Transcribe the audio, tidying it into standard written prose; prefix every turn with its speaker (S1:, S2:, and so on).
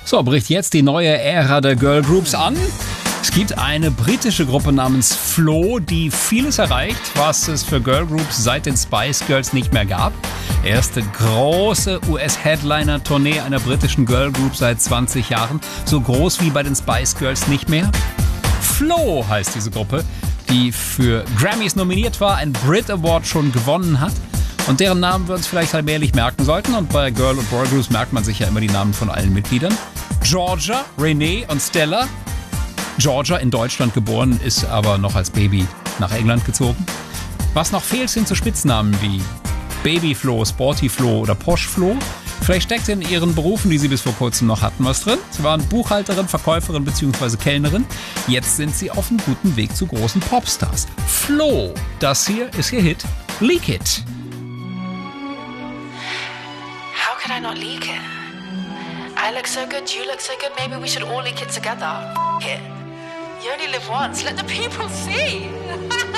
S1: So, bricht jetzt die neue Ära der Girl Groups an. Es gibt eine britische Gruppe namens Flo, die vieles erreicht, was es für Girl Groups seit den Spice Girls nicht mehr gab. Erste große US-Headliner-Tournee einer britischen Girl Group seit 20 Jahren. So groß wie bei den Spice Girls nicht mehr. Flo heißt diese Gruppe, die für Grammys nominiert war, einen Brit Award schon gewonnen hat und deren Namen wir uns vielleicht allmählich merken sollten. Und bei Girl- und Boy Groups merkt man sich ja immer die Namen von allen Mitgliedern. Georgia, Renee und Stella. Georgia in Deutschland geboren, ist aber noch als Baby nach England gezogen. Was noch fehlt, sind so Spitznamen wie Baby Flo, Sporty Flo oder Posh Flo. Vielleicht steckt in ihren Berufen, die sie bis vor kurzem noch hatten, was drin. Sie waren Buchhalterin, Verkäuferin bzw. Kellnerin. Jetzt sind sie auf einem guten Weg zu großen Popstars. Flo, das hier ist ihr Hit Leak It.
S2: How could I not leak it? I look so good, you look so good, maybe we should all leak it together. F*** it. You only live once, let the people see.